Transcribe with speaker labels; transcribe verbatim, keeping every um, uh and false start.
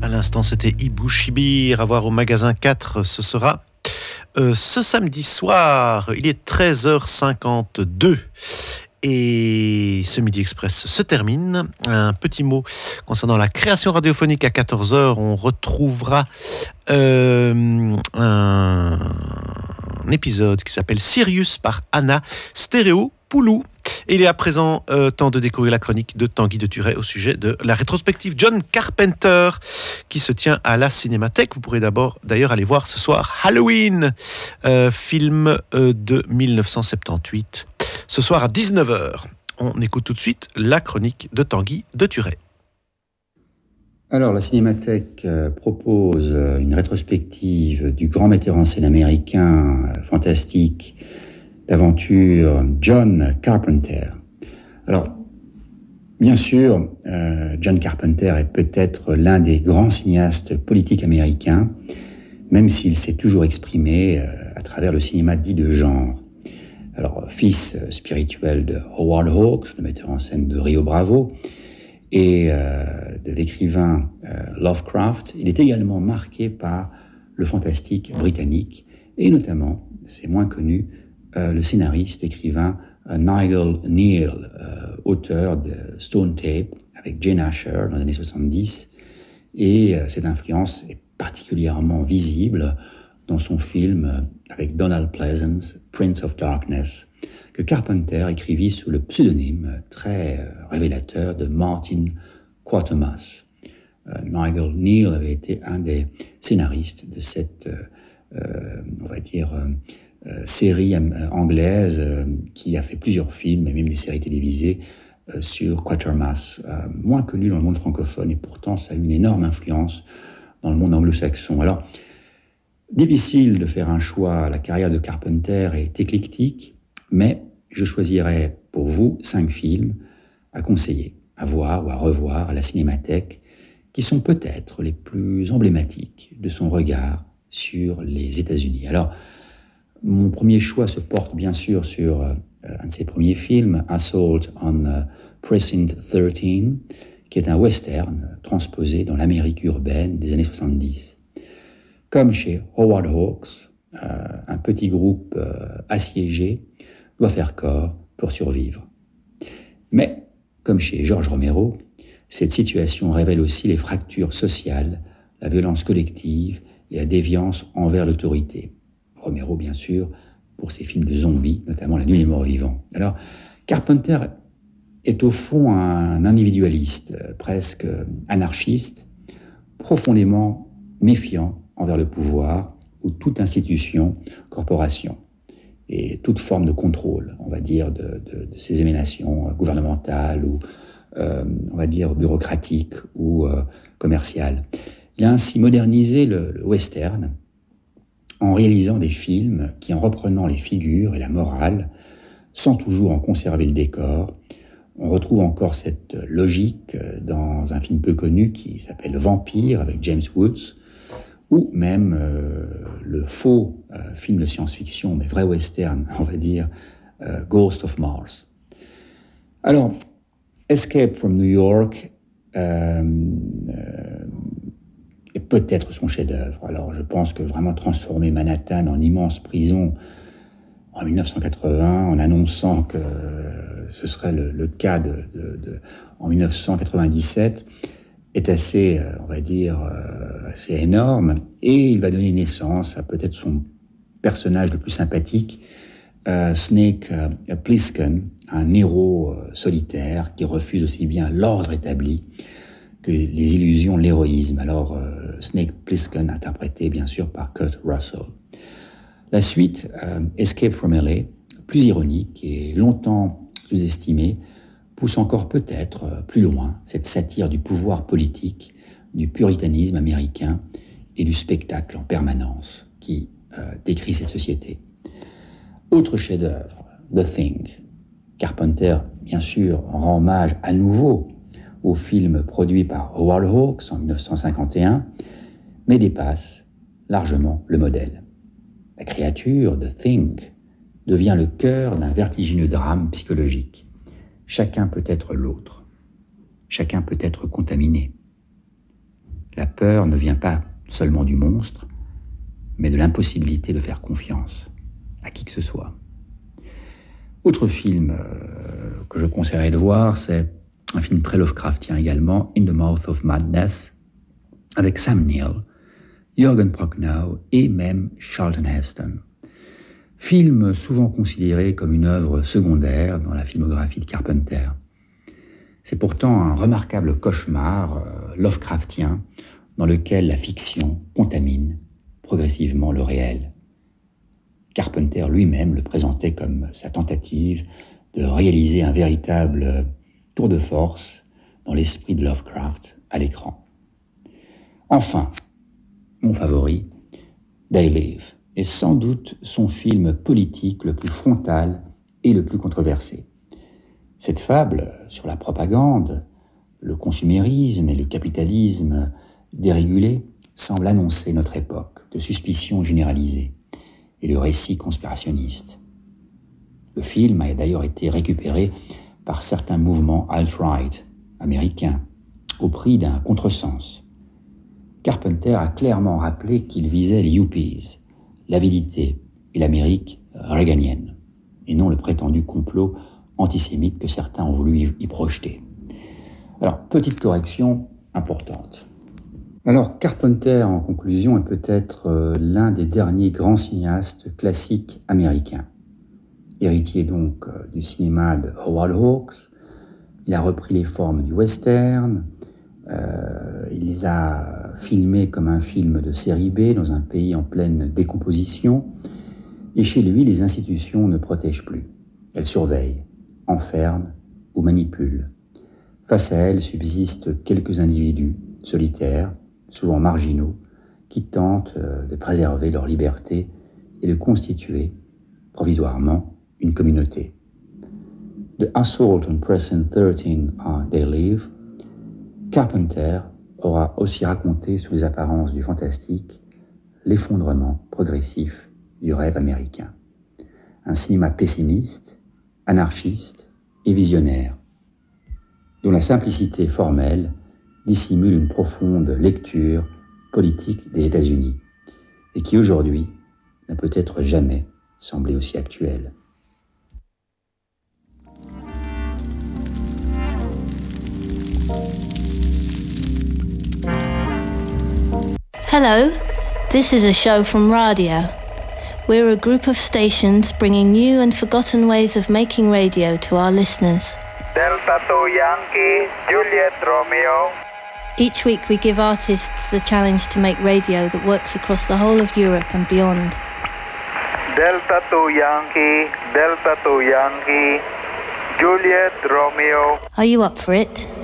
Speaker 1: À l'instant, c'était Ibu Shibir, à voir au magasin quatre. Ce sera euh, ce samedi soir. Il est treize heures cinquante-deux. Et ce Midi Express se termine. Un petit mot concernant la création radiophonique à quatorze heures. On retrouvera euh, un, un épisode qui s'appelle Sirius par Anna Stéréo Poulou. Et il est à présent euh, temps de découvrir la chronique de Tanguy de Turet au sujet de la rétrospective John Carpenter qui se tient à la Cinémathèque. Vous pourrez d'abord d'ailleurs aller voir ce soir Halloween, euh, film euh, de dix-neuf cent soixante-dix-huit, ce soir à dix-neuf heures. On écoute tout de suite la chronique de Tanguy de Turet.
Speaker 2: Alors, la Cinémathèque euh, propose euh, une rétrospective du grand metteur en scène américain euh, fantastique d'aventure John Carpenter. Alors, bien sûr, euh, John Carpenter est peut-être l'un des grands cinéastes politiques américains, même s'il s'est toujours exprimé euh, à travers le cinéma dit de genre. Alors, fils euh, spirituel de Howard Hawks, le metteur en scène de Rio Bravo, et euh, de l'écrivain euh, Lovecraft, il est également marqué par le fantastique britannique, et notamment, c'est moins connu, Euh, le scénariste, écrivain euh, Nigel Kneale, euh, auteur de Stone Tape avec Jane Asher dans les années soixante-dix. Et euh, cette influence est particulièrement visible dans son film euh, avec Donald Pleasence, Prince of Darkness, que Carpenter écrivit sous le pseudonyme euh, très euh, révélateur de Martin Quatermass. Euh, Nigel Kneale avait été un des scénaristes de cette, euh, euh, on va dire, euh, Euh, série euh, anglaise euh, qui a fait plusieurs films et même des séries télévisées euh, sur Quatermass, euh, moins connu dans le monde francophone, et pourtant ça a eu une énorme influence dans le monde anglo-saxon. Alors, difficile de faire un choix, la carrière de Carpenter est éclectique, mais je choisirai pour vous cinq films à conseiller, à voir ou à revoir à la Cinémathèque, qui sont peut-être les plus emblématiques de son regard sur les États-Unis. Alors, mon premier choix se porte bien sûr sur euh, un de ses premiers films, Assault on uh, Precinct treize, qui est un western transposé dans l'Amérique urbaine des années soixante-dix. Comme chez Howard Hawks, euh, un petit groupe euh, assiégé doit faire corps pour survivre. Mais, comme chez George Romero, cette situation révèle aussi les fractures sociales, la violence collective et la déviance envers l'autorité. Romero, bien sûr, pour ses films de zombies, notamment La Nuit des Morts Vivants. Alors, Carpenter est au fond un individualiste, presque anarchiste, profondément méfiant envers le pouvoir ou toute institution, corporation, et toute forme de contrôle, on va dire, de, de, de ces émanations gouvernementales ou, euh, on va dire, bureaucratiques ou euh, commerciales. Il a ainsi modernisé le, le western en réalisant des films qui, en reprenant les figures et la morale, sans toujours en conserver le décor, on retrouve encore cette logique dans un film peu connu qui s'appelle Vampire avec James Woods, ou même euh, le faux euh, film de science-fiction, mais vrai western, on va dire, euh, Ghost of Mars. Alors, Escape from New York euh, euh, est peut-être son chef-d'œuvre. Alors, je pense que vraiment transformer Manhattan en immense prison en dix-neuf cent quatre-vingts, en annonçant que euh, ce serait le, le cas de, de, de, en dix-neuf cent quatre-vingt-dix-sept, est assez, euh, on va dire, euh, assez énorme. Et il va donner naissance à peut-être son personnage le plus sympathique, euh, Snake euh, Plissken, un héros euh, solitaire qui refuse aussi bien l'ordre établi que les illusions de l'héroïsme. Alors, euh, Snake Plissken, interprété bien sûr par Kurt Russell. La suite, euh, Escape from L A, plus ironique et longtemps sous-estimée, pousse encore peut-être euh, plus loin cette satire du pouvoir politique, du puritanisme américain et du spectacle en permanence qui euh, décrit cette société. Autre chef-d'œuvre, The Thing. Carpenter, bien sûr, rend hommage à nouveau au film produit par Howard Hawks en dix-neuf cent cinquante et un, mais dépasse largement le modèle. La créature, The Thing, devient le cœur d'un vertigineux drame psychologique. Chacun peut être l'autre. Chacun peut être contaminé. La peur ne vient pas seulement du monstre, mais de l'impossibilité de faire confiance à qui que ce soit. Autre film euh, que je conseillerais de voir, c'est un film très Lovecraftien également, In the Mouth of Madness, avec Sam Neill, Jürgen Prochnow et même Charlton Heston. Film souvent considéré comme une œuvre secondaire dans la filmographie de Carpenter. C'est pourtant un remarquable cauchemar euh, Lovecraftien dans lequel la fiction contamine progressivement le réel. Carpenter lui-même le présentait comme sa tentative de réaliser un véritable tour de force dans l'esprit de Lovecraft à l'écran. Enfin, mon favori, They Live, est sans doute son film politique le plus frontal et le plus controversé. Cette fable sur la propagande, le consumérisme et le capitalisme dérégulé semble annoncer notre époque de suspicion généralisée et le récit conspirationniste. Le film a d'ailleurs été récupéré par certains mouvements alt-right américains au prix d'un contresens. Carpenter a clairement rappelé qu'il visait les yuppies, l'avidité et l'Amérique reaganienne, et non le prétendu complot antisémite que certains ont voulu y projeter. Alors, petite correction importante. Alors, Carpenter, en conclusion, est peut-être euh, l'un des derniers grands cinéastes classiques américains. Héritier donc euh, du cinéma de Howard Hawks, il a repris les formes du western, euh, il les a filmés comme un film de série B dans un pays en pleine décomposition, et chez lui, les institutions ne protègent plus. Elles surveillent, enferment ou manipulent. Face à elles subsistent quelques individus solitaires, souvent marginaux, qui tentent de préserver leur liberté et de constituer, provisoirement, une communauté. De Assault on Precinct thirteen à They Live, Carpenter aura aussi raconté sous les apparences du fantastique l'effondrement progressif du rêve américain. Un cinéma pessimiste, anarchiste et visionnaire, dont la simplicité formelle dissimule une profonde lecture politique des États-Unis et qui aujourd'hui n'a peut-être jamais semblé aussi actuelle.
Speaker 3: Hello, this is a show from Radio. We're a group of stations bringing new and forgotten ways of making radio to our listeners.
Speaker 4: Delta two Yankee, Juliet Romeo.
Speaker 3: Each week we give artists the challenge to make radio that works across the whole of Europe and beyond.
Speaker 4: Delta two Yankee, Delta two Yankee, Juliet Romeo.
Speaker 3: Are you up for it?